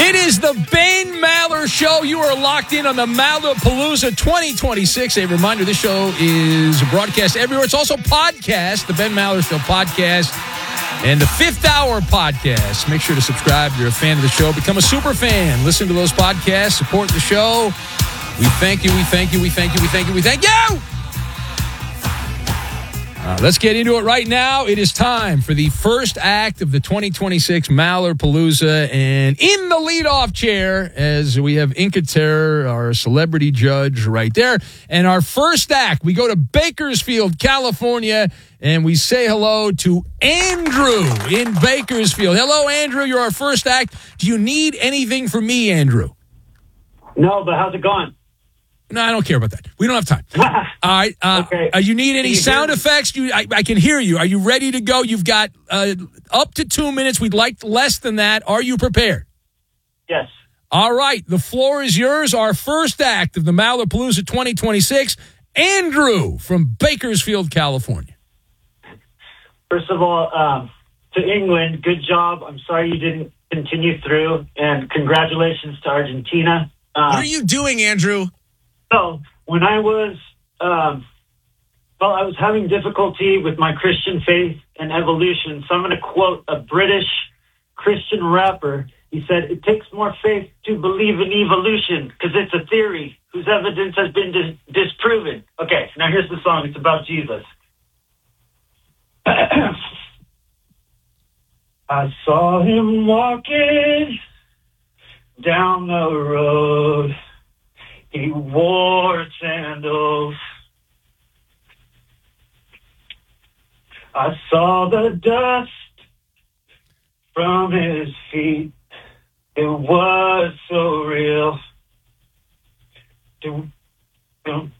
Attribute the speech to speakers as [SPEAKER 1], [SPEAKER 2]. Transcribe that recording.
[SPEAKER 1] It is the Ben Maller Show. You are locked in on the Mallerpalooza 2026. A reminder, this show is broadcast everywhere. It's also podcast, the Ben Maller Show podcast, and the Fifth Hour podcast. Make sure to subscribe if you're a fan of the show. Become a super fan. Listen to those podcasts. Support the show. We thank you. We thank you. We thank you. We thank you. We thank you. Let's get into it right now. It is time for the first act of the 2026 Mallerpalooza. And in the leadoff chair, as we have Inca Terror, our celebrity judge right there. And our first act, we go to Bakersfield, California, and we say hello to Andrew in Bakersfield. Hello, Andrew. You're our first act. Do you need anything from me, Andrew?
[SPEAKER 2] No, but how's it going?
[SPEAKER 1] No, I don't care about that. We don't have time. All right.
[SPEAKER 2] Okay.
[SPEAKER 1] You need any sound effects? I can hear you. Are you ready to go? You've got up to 2 minutes. We'd like less than that. Are you prepared?
[SPEAKER 2] Yes.
[SPEAKER 1] All right. The floor is yours. Our first act of the Mallerpalooza 2026, Andrew from Bakersfield, California.
[SPEAKER 2] First of all, to England, good job. I'm sorry you didn't continue through, and congratulations to Argentina.
[SPEAKER 3] What are you doing, Andrew?
[SPEAKER 2] So when I was, I was having difficulty with my Christian faith and evolution. So I'm going to quote a British Christian rapper. He said, "It takes more faith to believe in evolution because it's a theory whose evidence has been disproven." Okay, now here's the song. It's about Jesus. I saw him walking down the road. He wore sandals. I saw the dust from his feet. It was so real.